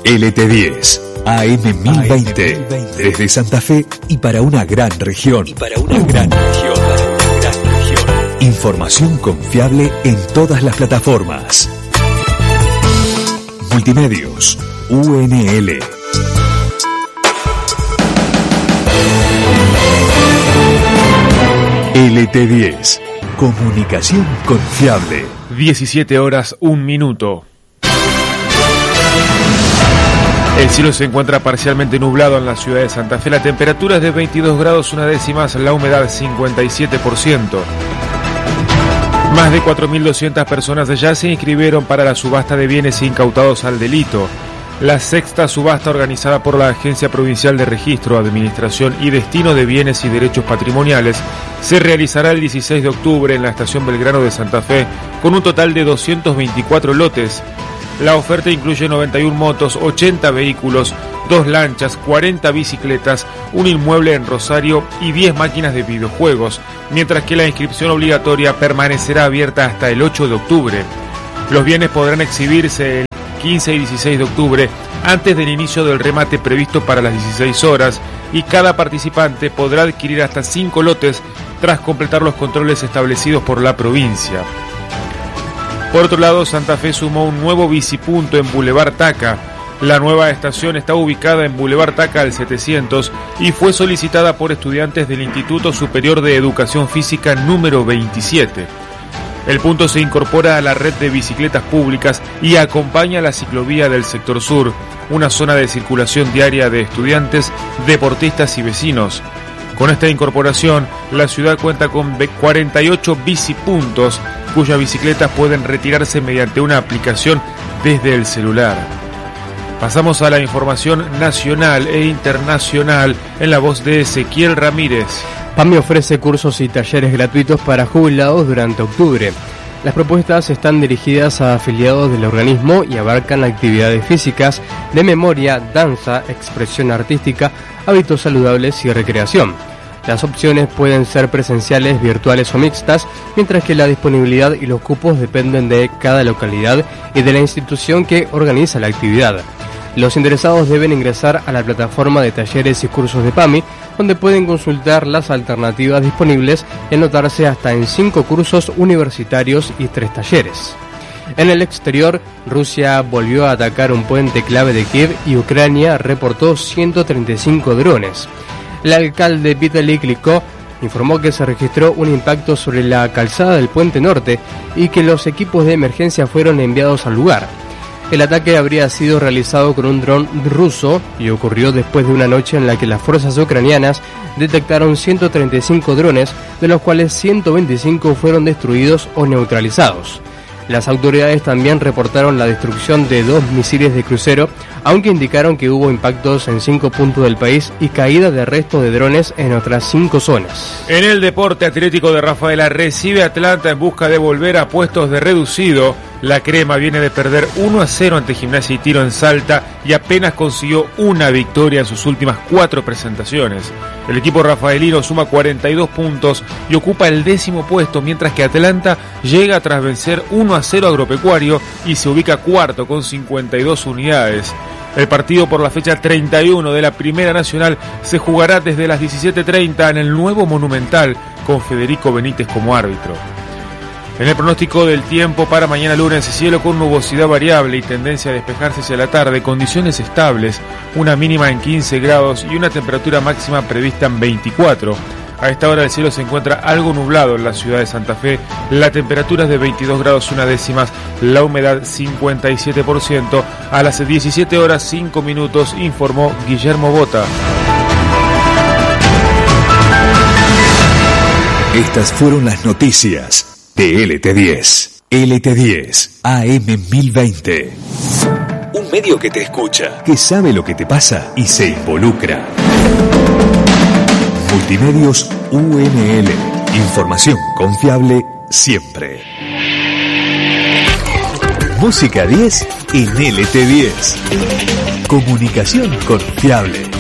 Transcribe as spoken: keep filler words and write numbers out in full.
L T diez, A M mil veinte, desde Santa Fe y para una gran región. Y para una gran región. Para una gran región. Información confiable en todas las plataformas. Multimedios, U N L. L T diez, comunicación confiable. diecisiete horas, un minuto. El cielo se encuentra parcialmente nublado en la ciudad de Santa Fe. La temperatura es de veintidós grados, una décimas, la humedad cincuenta y siete por ciento. Más de cuatro mil doscientas personas ya se inscribieron para la subasta de bienes incautados al delito. La sexta subasta organizada por la Agencia Provincial de Registro, Administración y Destino de Bienes y Derechos Patrimoniales se realizará el dieciséis de octubre en la Estación Belgrano de Santa Fe con un total de doscientos veinticuatro lotes. La oferta incluye noventa y una motos, ochenta vehículos, dos lanchas, cuarenta bicicletas, un inmueble en Rosario y diez máquinas de videojuegos, mientras que la inscripción obligatoria permanecerá abierta hasta el ocho de octubre. Los bienes podrán exhibirse el quince y dieciséis de octubre antes del inicio del remate previsto para las dieciséis horas y cada participante podrá adquirir hasta cinco lotes tras completar los controles establecidos por la provincia. Por otro lado, Santa Fe sumó un nuevo bicipunto en Boulevard Taca. La nueva estación está ubicada en Boulevard Taca al setecientos y fue solicitada por estudiantes del Instituto Superior de Educación Física número veintisiete. El punto se incorpora a la red de bicicletas públicas y acompaña la ciclovía del sector sur, una zona de circulación diaria de estudiantes, deportistas y vecinos. Con esta incorporación, la ciudad cuenta con cuarenta y ocho bicipuntos, cuyas bicicletas pueden retirarse mediante una aplicación desde el celular. Pasamos a la información nacional e internacional en la voz de Ezequiel Ramírez. PAMI ofrece cursos y talleres gratuitos para jubilados durante octubre. Las propuestas están dirigidas a afiliados del organismo y abarcan actividades físicas, de memoria, danza, expresión artística, hábitos saludables y recreación. Las opciones pueden ser presenciales, virtuales o mixtas, mientras que la disponibilidad y los cupos dependen de cada localidad y de la institución que organiza la actividad. Los interesados deben ingresar a la plataforma de talleres y cursos de PAMI, donde pueden consultar las alternativas disponibles y anotarse hasta en cinco cursos universitarios y tres talleres. En el exterior, Rusia volvió a atacar un puente clave de Kiev y Ucrania reportó ciento treinta y cinco drones. El alcalde Vitaly Klitschko informó que se registró un impacto sobre la calzada del puente norte y que los equipos de emergencia fueron enviados al lugar. El ataque habría sido realizado con un dron ruso y ocurrió después de una noche en la que las fuerzas ucranianas detectaron ciento treinta y cinco drones, de los cuales ciento veinticinco fueron destruidos o neutralizados. Las autoridades también reportaron la destrucción de dos misiles de crucero, aunque indicaron que hubo impactos en cinco puntos del país y caída de restos de drones en otras cinco zonas. En el deporte, Atlético de Rafaela recibe a Atlanta en busca de volver a puestos de reducido. La Crema viene de perder uno a cero ante Gimnasia y Tiro en Salta y apenas consiguió una victoria en sus últimas cuatro presentaciones. El equipo rafaelino suma cuarenta y dos puntos y ocupa el décimo puesto, mientras que Atlanta llega tras vencer uno a cero a Agropecuario y se ubica cuarto con cincuenta y dos unidades. El partido por la fecha treinta y uno de la Primera Nacional se jugará desde las diecisiete treinta en el nuevo Monumental, con Federico Benítez como árbitro. En el pronóstico del tiempo para mañana lunes, cielo con nubosidad variable y tendencia a despejarse hacia la tarde, condiciones estables, una mínima en quince grados y una temperatura máxima prevista en veinticuatro. A esta hora el cielo se encuentra algo nublado en la ciudad de Santa Fe, la temperatura es de veintidós grados una décimas, la humedad cincuenta y siete por ciento. A las diecisiete horas cinco minutos informó Guillermo Bota. Estas fueron las noticias de L T diez. L T diez, A M mil veinte. Un medio que te escucha, que sabe lo que te pasa y se involucra. Multimedios U N L. Información confiable siempre. Música diez en L T diez. Comunicación confiable.